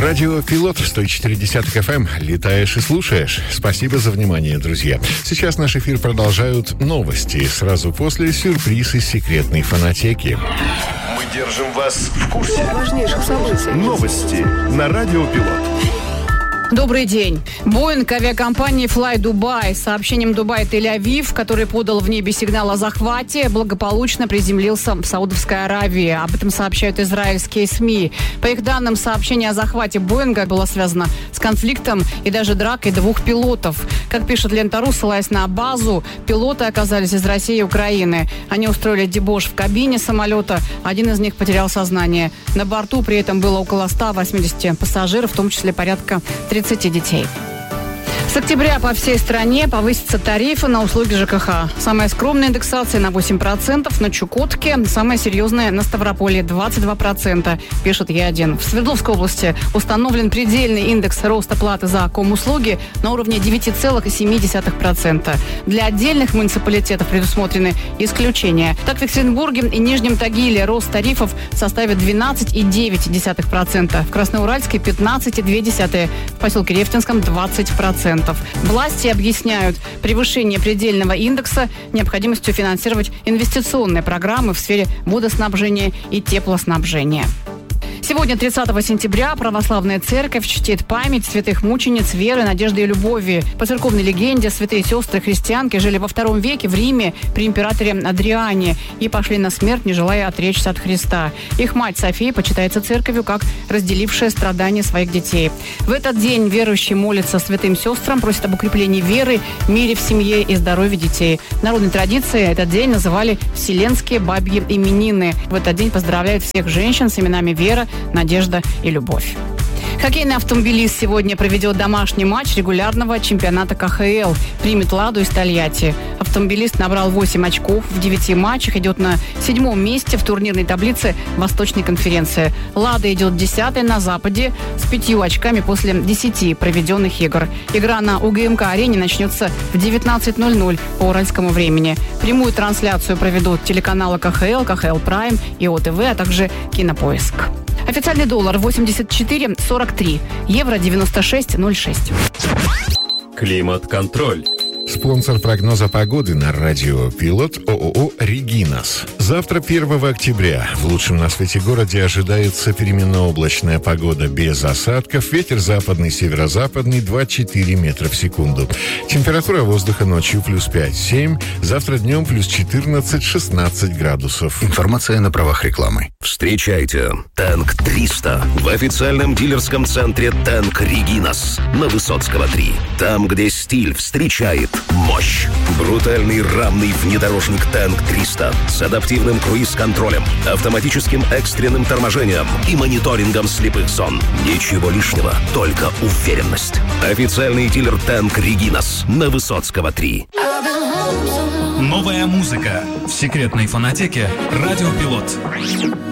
Радио Пилот 104.10 FM. Летаешь и слушаешь. Спасибо за внимание, друзья. Сейчас наш эфир продолжают новости. Сразу после сюрприз из секретной фонотеки. Мы держим вас в курсе важнейших событий. Новости на Радио Пилот. Добрый день. Боинг авиакомпании Fly Dubai с сообщением Дубай-Тель-Авив, который подал в небе сигнал о захвате, благополучно приземлился в Саудовской Аравии. Об этом сообщают израильские СМИ. По их данным, сообщение о захвате Боинга было связано с конфликтом и даже дракой двух пилотов. Как пишет Лента.ру, ссылаясь на базу, пилоты оказались из России и Украины. Они устроили дебош в кабине самолета. Один из них потерял сознание. На борту при этом было около 180 пассажиров, в том числе порядка 30 детей. С октября по всей стране повысятся тарифы на услуги ЖКХ. Самая скромная индексация на 8%, на Чукотке, самая серьезная на Ставрополье 22%, пишет Е1. В Свердловской области установлен предельный индекс роста платы за комуслуги на уровне 9,7%. Для отдельных муниципалитетов предусмотрены исключения. Так, в Екатеринбурге и Нижнем Тагиле рост тарифов составит 12,9%, в Красноуральске 15,2%, в поселке Рефтинском 20%. Власти объясняют превышение предельного индекса необходимостью финансировать инвестиционные программы в сфере водоснабжения и теплоснабжения. Сегодня, 30 сентября, православная церковь чтит память святых мучениц веры, надежды и любови. По церковной легенде, святые сестры-христианки жили во II веке в Риме при императоре Адриане и пошли на смерть, не желая отречься от Христа. Их мать София почитается церковью как разделившая страдания своих детей. В этот день верующие молятся святым сестрам, просят об укреплении веры, мире в семье и здоровье детей. Народной традицией этот день называли «Вселенские бабьи именины». В этот день поздравляют всех женщин с именами Вера, Надежда и Любовь. Хоккейный автомобилист сегодня проведет домашний матч регулярного чемпионата КХЛ. Примет «Ладу» из Тольятти. Автомобилист набрал 8 очков в 9 матчах, идет на 7-м месте в турнирной таблице Восточной конференции. «Лада» идет 10-й на Западе с 5 очками после 10 проведенных игр. Игра на УГМК-арене начнется в 19:00 по уральскому времени. Прямую трансляцию проведут телеканалы КХЛ, КХЛ Прайм и ОТВ, а также Кинопоиск. Официальный доллар 84,43, евро 96,06. Климат-контроль. Спонсор прогноза погоды на радио Пилот ООО «Регинас». Завтра, 1 октября, в лучшем на свете городе ожидается переменно-облачная погода без осадков. Ветер западный, северо-западный 2-4 метра в секунду. Температура воздуха ночью плюс 5-7. Завтра днем плюс 14-16 градусов. Информация на правах рекламы. Встречайте Танк 300 в официальном дилерском центре Танк Регинас на Высоцкого 3. Там, где стиль встречает мощь. Брутальный рамный внедорожник Танк 300 с адаптивным круиз-контролем, автоматическим экстренным торможением и мониторингом слепых зон. Ничего лишнего, только уверенность. Официальный дилер Танк Регинас на Высоцкого 3. Новая музыка в секретной фонотеке «Радио Пилот».